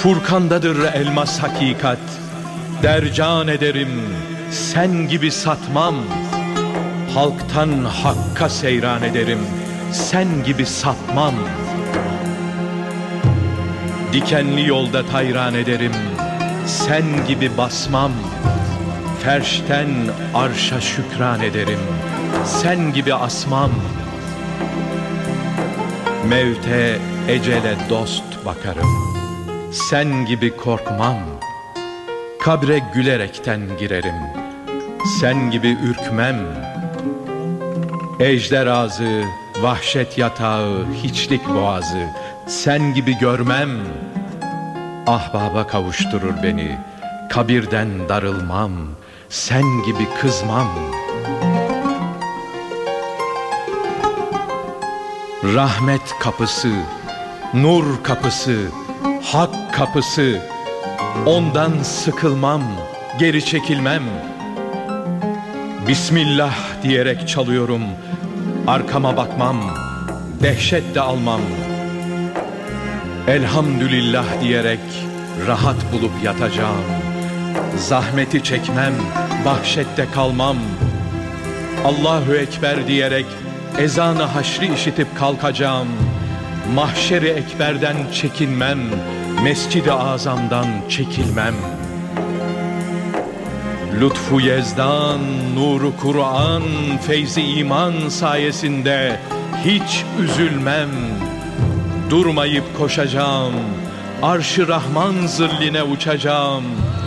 Furkandadır elmas hakikat. Dercan ederim, sen gibi satmam. Halktan hakka seyran ederim, sen gibi sapmam. Dikenli yolda tayran ederim, sen gibi basmam. Ferşten arşa şükran ederim, sen gibi asmam. Mevte, ecele dost bakarım, sen gibi korkmam. Kabre gülerekten girerim, sen gibi ürkmem. Ejderazı, vahşet yatağı, hiçlik boğazı, sen gibi görmem. Ahbaba kavuşturur beni, kabirden darılmam. Sen gibi kızmam. Rahmet kapısı, nur kapısı, hak kapısı. Ondan sıkılmam, geri çekilmem. Bismillah diyerek çalıyorum, arkama bakmam, dehşet de almam. Elhamdülillah diyerek rahat bulup yatacağım. Zahmeti çekmem, vahşette kalmam. Allahu Ekber diyerek ezan-ı haşri işitip kalkacağım. Mahşeri ekberden çekinmem, Mescid-i Azam'dan çekilmem. Lütfu yezdan, nuru Kur'an, feyzi iman sayesinde hiç üzülmem. Durmayıp koşacağım, Arş-ı Rahman zilline uçacağım.